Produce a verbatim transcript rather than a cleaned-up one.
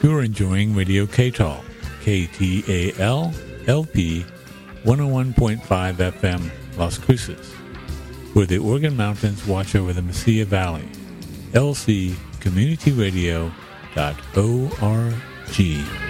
You're enjoying Radio K-Tal, K T A L L P one oh one point five F M, Las Cruces, where the Organ Mountains watch over the Mesilla Valley. L C community radio dot org.